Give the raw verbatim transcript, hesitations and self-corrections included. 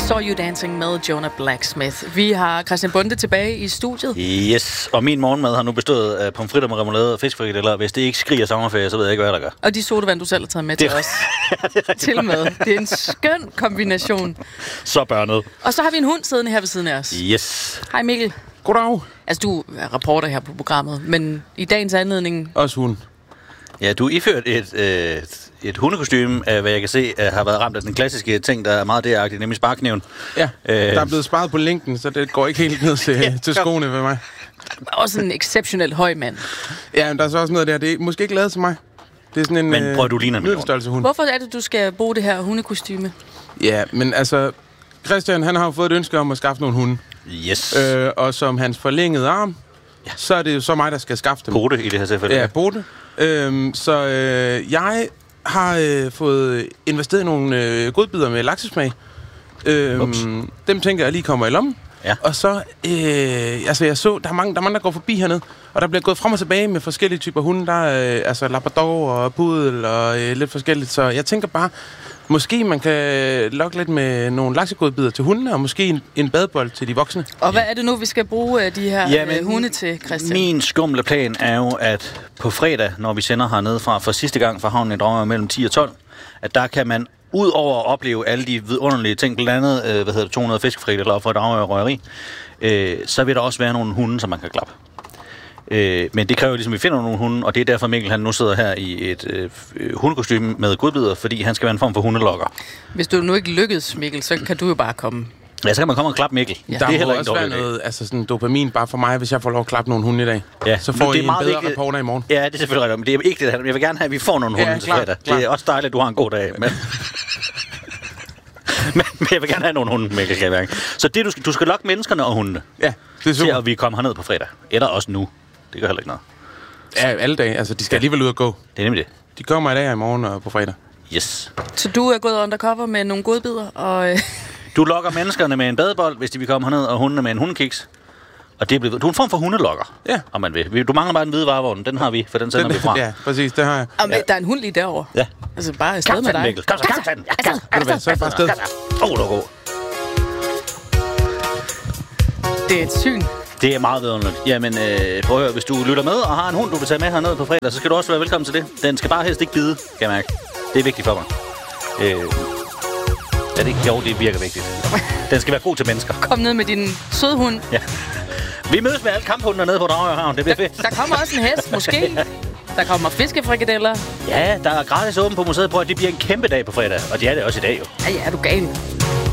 Saw You Dancing med Jonah Blacksmith. Vi har Christian Bonde tilbage i studiet. Yes, og min morgenmad har nu bestået af pomfritter med remoulade og fiskefrikadeller. Hvis det ikke skriger sommerferie, så ved jeg ikke, hvad der gør. Og de sodavand, du selv har taget med til os. Ja, til med. Det er en skøn kombination. Så børnet. Og så har vi en hund siddende her ved siden af os. Yes. Hej Mikkel. Goddag. Altså, du er reporter her på programmet, men i dagens anledning... Også hund. Ja, du er iført et, øh, et hundekostyme, af hvad jeg kan se, øh, har været ramt af den klassiske ting, der er meget deragtigt, nemlig sparkniven. Ja, øh, der er blevet sparet på linken, så det går ikke helt ned til, ja, til skoene ved mig. Også en exceptionelt høj mand. Ja, men der er så også noget der, det er måske ikke lavet til mig. Det er sådan en men prøv, du ligner en middelstørrelse hund. Hvorfor er det, du skal bruge det her hundekostyme? Ja, men altså, Christian, han har jo fået et ønske om at skaffe nogle hunde. Yes. Øh, og som hans forlængede arm, ja. Så er det jo så mig, der skal skaffe dem. Bode i det her tilfælde. Ja, Bode. Øhm, så øh, jeg har øh, fået investeret i nogle øh, godbidder med laksesmag. Øhm, dem tænker jeg lige kommer i lommen. Ja. Og så, øh, altså jeg så, der er, mange, der er mange, der går forbi hernede, og der bliver gået frem og tilbage med forskellige typer hunde. Der er øh, altså labrador og pudel og øh, lidt forskelligt. Så jeg tænker bare, måske man kan lokke lidt med nogle laksegodbidder til hundene, og måske en, en badebold til de voksne. Og hvad er det nu, vi skal bruge de her ja, men, hunde til, Christian? Min skumle plan er jo, at på fredag, når vi sender hernede fra for sidste gang fra havnen i Dragør mellem ti og tolv, at der kan man udover at opleve alle de vidunderlige ting, blandt andet øh, hvad hedder det, to hundrede fiskefrikadeller op fra Dragør Røgeri, øh, så vil der også være nogle hunde, som man kan klappe. Øh, men det kræver ligesom, at vi finder nogle hunde, og det er derfor Mikkel han nu sidder her i et øh, hundekostyme med godbidder, fordi han skal være en form for hundelokker. Hvis du nu ikke lykkes, Mikkel, så kan du jo bare komme. Ja, så kan man komme og klappe Mikkel. Ja. Det Der er heller må ikke også være noget altså sådan dopamin bare for mig, hvis jeg får lov at klappe nogle hunde i dag. Ja. Så får I I en bedre vigtigt. reporter i morgen. Ja, det er selvfølgelig rigtigt, men det er ikke det, jeg vil gerne have, at vi får nogle hunde ja, til klar, fredag. klar. Det er også dejligt, at du har en god dag, men... men, men jeg vil gerne have nogle hunde, Mikkel, skal jeg mærke. Så det, du, skal, du skal lokke menneskerne og hundene. Ja, det er super. Til at vi kommer herned på fredag. Eller også nu. Det gør heller ikke noget. Ja, alle dage. Altså, de skal alligevel ud og gå. Det er nemlig det. De kommer i dag og i morgen og på fredag. Yes. Så du er gået undercover med nogle godbidder, og... Du lokker menneskerne med en badebold, hvis de vil komme herned, og hundene med en hundekiks. Og det er blevet... Du er en form for hundelokker, ja. Om man vil. Du mangler bare en hvide varevogn. Den har vi, for den sender den, vi fra. Ja, præcis. Det har jeg. Og ja. Der er en hund lige derovre. Ja. Altså bare afsted med dig. Mikkel. Kom så, kom så, kom så. Ved du hvad, så er jeg bare afsted. Åh, oh, du er god. Det er et syn. Det er meget vidunderligt. Jamen, øh, prøv at høre, hvis du lytter med og har en hund, du vil tage med hernede på fredag, så skal du også være velkommen til det. Den skal bare helst ikke bide, kan jeg mærke. Det er vigtigt for mig. Øh, er det ikke? Jo, det virker vigtigt. Den skal være god til mennesker. Kom ned med din søde hund. Ja. Vi mødes med alle kamphunden dernede på Dragør Havn. Det bliver fedt. Der kommer også en hest, måske. Der kommer fiskefrikadeller. Ja, der er gratis åben på museet. Prøv at det bliver en kæmpe dag på fredag. Og det er det også i dag, jo. Ja, ja, er du gal.